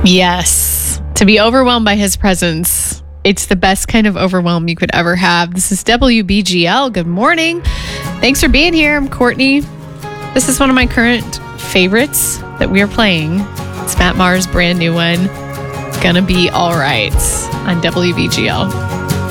Yes. To be overwhelmed by his presence. It's the best kind of overwhelm you could ever have. This is WBGL. Good morning. Thanks for being here. I'm Courtney. This is one of my current favorites that we are playing. It's Matt Maher's brand new one, Gonna Be All Right, on WBGL.